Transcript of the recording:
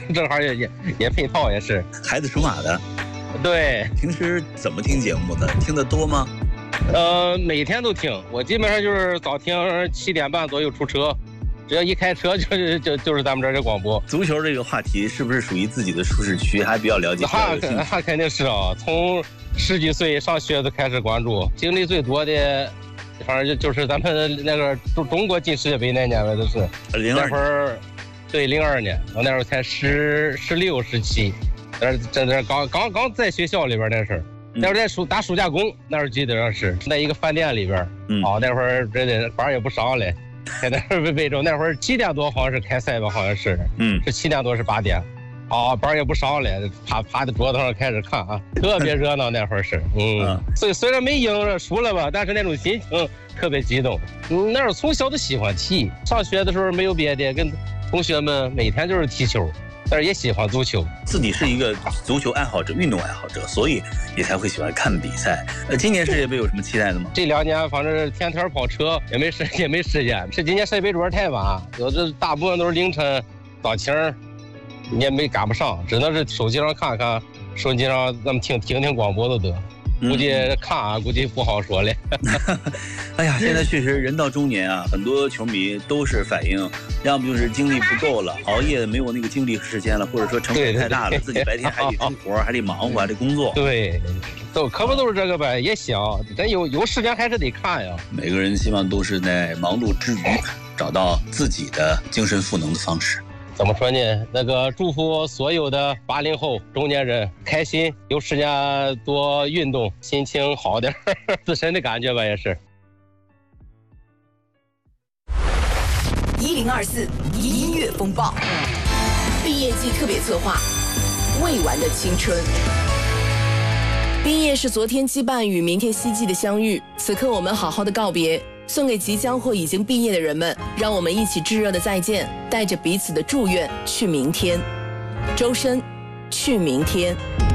正好也配套也是。 孩子属马的， 对。 平时怎么听节目的？听得多吗？ 每天都听，我基本上就是早听7点半左右出车，只要一开车就是咱们这儿的广播。 足球这个话题是不是属于自己的舒适区？还比较了解？ 那肯定是啊，从10几岁上学就开始关注，经历最多的，反正就是咱们那个中国进世界杯那年吧，就是那会儿，对，02年，我那时候才16、17，这刚在学校里边那事儿。那会儿在打暑假工，那时候记得上是在一个饭店里边，那会儿这班也不上嘞，在那儿备着，那会儿7点多好像是开赛吧，好像是，是7点多是8点，班也不上嘞，趴在桌子上开始看啊，特别热闹那会儿是，所以虽然没赢输了吧，但是那种心情特别激动。那时候从小就喜欢踢，上学的时候没有别的，跟同学们每天就是踢球。但是也喜欢足球， 自己是一个足球爱好者、运动爱好者，所以也才会喜欢看比赛。今年世界杯有什么期待的吗？ 这2年反正天天跑车，也没时间。是今年世界杯主要太晚，有的大部分都是凌晨早清，你也没赶不上，只能是手机上看看，手机上咱们听广播都得。估计看估计不好说嘞。 哎呀，现在确实人到中年啊，很多球迷都是反映，要么就是精力不够了，熬夜没有那个精力和时间了，或者说成本太大了，自己白天还得生活，还得忙活，还得工作。 对，可不都是这个呗，也想，咱有时间还是得看呀。 每个人希望都是在忙碌之余，找到自己的精神赋能的方式。 怎么说呢？那个祝福所有的80后中年人开心，有时间多运动，心情好点，自身的感觉吧也是。 1024音乐风暴，毕业季特别策划，未完的青春。毕业是昨天羁绊与明天希冀的相遇，此刻我们好好的告别。送给即将或已经毕业的人们，让我们一起炙热的再见，带着彼此的祝愿去明天。周深，去明天。